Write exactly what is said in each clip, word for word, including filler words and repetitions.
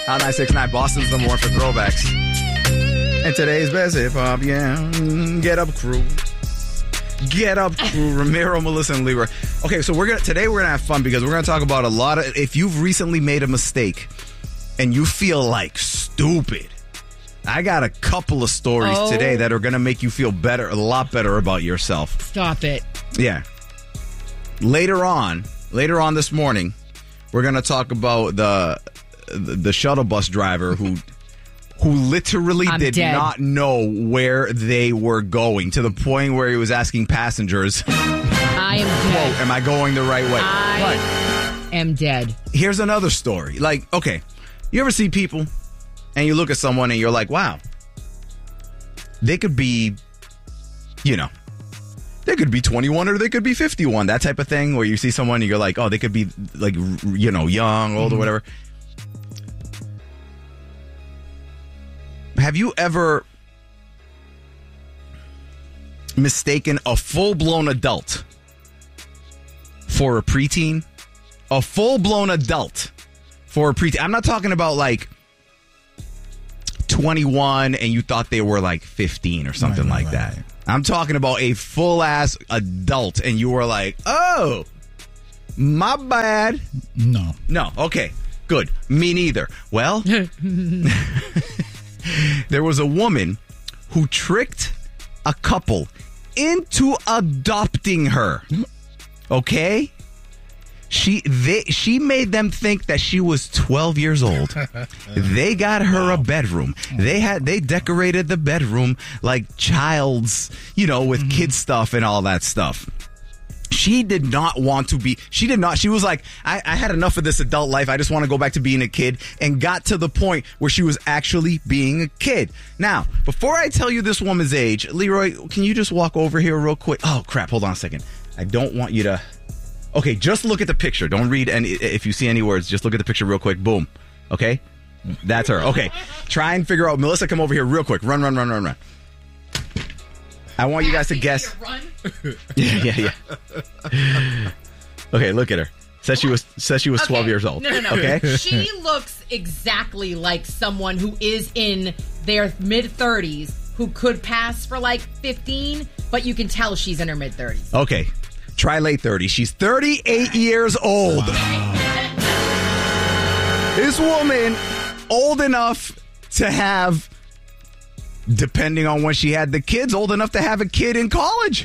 On nine six nine, Boston's number one for throwbacks. And today's best hip hop, yeah. Get up, crew. Get up, crew. Ramiro, Melissa, and Leroy. Okay, so we're gonna today we're gonna have fun because we're gonna talk about a lot of. If you've recently made a mistake and you feel like stupid, I got a couple of stories oh. today that are gonna make you feel better, a lot better about yourself. Stop it. Yeah. Later on, later on this morning, we're gonna talk about the the, the shuttle bus driver who. who literally I'm did dead. not know where they were going to the point where he was asking passengers, I am dead. quote, am I going the right way? I but am dead. here's another story. Like, okay, you ever see people and you look at someone and you're like, wow, they could be, you know, they could be twenty-one or they could be fifty-one, that type of thing, where you see someone and you're like, oh, they could be like, you know, young, old, mm-hmm. or whatever. Have you ever mistaken a full-blown adult for a preteen? A full-blown adult for a preteen. I'm not talking about like twenty-one and you thought they were like fifteen or something right, like right, that. Right. I'm talking about a full-ass adult and you were like, oh, my bad. No. No. Okay. Good. Me neither. Well... There was a woman who tricked a couple into adopting her. Okay? She they she made them think that she was twelve years old. They got her wow. a bedroom. They had they decorated the bedroom like child's, you know, with mm-hmm. kid stuff and all that stuff. She did not want to be, she did not, she was like, I, I had enough of this adult life. I just want to go back to being a kid, and got to the point where she was actually being a kid. Now, before I tell you this woman's age, Leroy, can you just walk over here real quick? Oh, crap. Hold on a second. I don't want you to. Okay, just look at the picture. Don't read any, if you see any words, just look at the picture real quick. Boom. Okay? That's her. Okay. Try and figure out. Melissa, come over here real quick. Run, run, run, run, run. I want you guys to guess. Yeah, yeah, yeah. Okay, look at her. Says she was says she was okay. twelve years old. No, no, no. Okay. She looks exactly like someone who is in their mid thirties who could pass for like fifteen, but you can tell she's in her mid thirties. Okay. Try late thirties. She's thirty-eight years old. Wow. This woman, old enough to have, depending on when she had the kids, old enough to have a kid in college.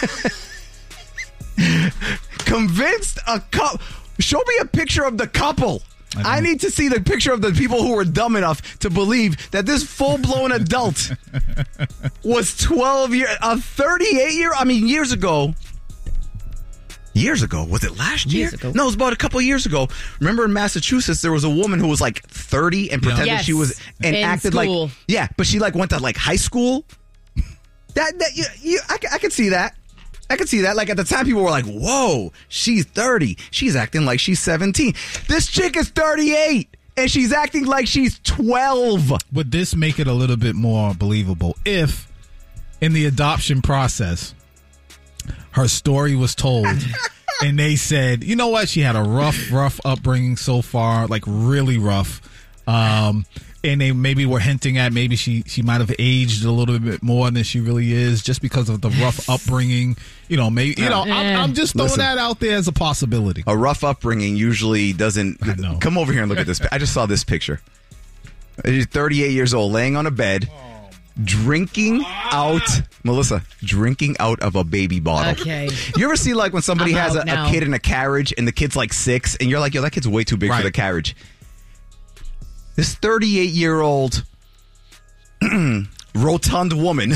Convinced a couple. Show me a picture of the couple. I, I need to see the picture of the people who were dumb enough to believe that this full-blown adult was twelve years, a thirty-eight year. I mean, years ago. Years ago. Was it last year? Years ago. No, it was about a couple of years ago. Remember in Massachusetts, there was a woman who was like thirty and pretended yes. she was and in acted school. like yeah, but she like went to like high school. That that you, you I, I could see that. I could see that. Like at the time, people were like, "Whoa, she's thirty. She's acting like she's seventeen. This chick is thirty-eight, and she's acting like she's twelve." Would this make it a little bit more believable if, in the adoption process, her story was told and they said, you know what? She had a rough, rough upbringing so far, like really rough. Um, and they maybe were hinting at maybe she, she might have aged a little bit more than she really is just because of the rough upbringing. You know, maybe, you know, I'm, I'm just throwing Listen, that out there as a possibility. A rough upbringing usually doesn't. Come over here and look at this. I just saw this picture. She's thirty-eight years old, laying on a bed. Drinking out, Melissa, drinking out of a baby bottle. Okay. You ever see like when somebody I'm has a, a kid in a carriage and the kid's like six and you're like, yo, that kid's way too big right. for the carriage. This thirty-eight-year-old rotund woman,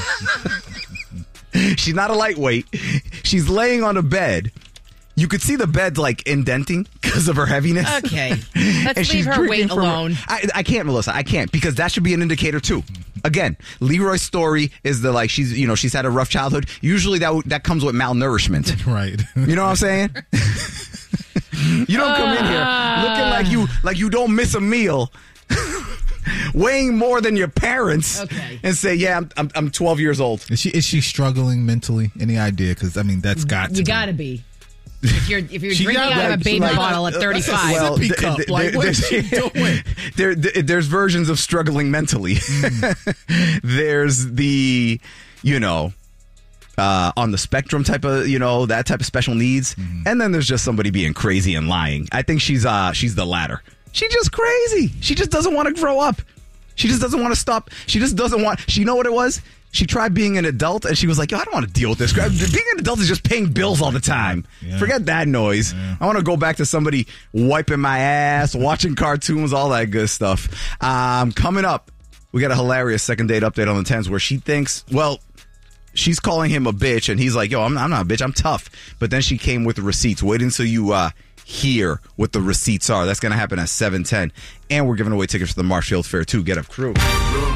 she's not a lightweight. She's laying on a bed. You could see the bed like indenting because of her heaviness. Okay. Let's leave her weight alone. I, I can't, Melissa. I can't, because that should be an indicator too. Again, Leroy's story is the like she's you know she's had a rough childhood. Usually that that comes with malnourishment. Right. You know what I'm saying? You don't come in here looking like you like you don't miss a meal. Weighing more than your parents, okay. and say, "Yeah, I'm, I'm I'm twelve years old." Is she is she struggling mentally? Any idea? Because I mean, that's got to you be. got to be. If you're if you're She drinking got out of a like- baby like- bottle at thirty-five, Well, th- sippy cup. th- Like, th- what is there- she doing? there, there- there's versions of struggling mentally. There's the, you know, uh, on the spectrum type of, you know, that type of special needs, and then there's just somebody being crazy and lying. I think she's uh she's the latter. She's just crazy. She just doesn't want to grow up. She just doesn't want to stop. She just doesn't want. She know what it was. She tried being an adult, and she was like, yo, I don't want to deal with this. Being an adult is just paying bills all the time. Yeah. Forget that noise. Yeah. I want to go back to somebody wiping my ass, watching cartoons, all that good stuff. Um, coming up, we got a hilarious second date update on the tens where she thinks, well, she's calling him a bitch, and he's like, yo, I'm, I'm not a bitch, I'm tough. But then she came with the receipts. Wait until you uh, hear what the receipts are. That's going to happen at seven ten. And we're giving away tickets for the Marshfield Fair, too. Get Up Crew.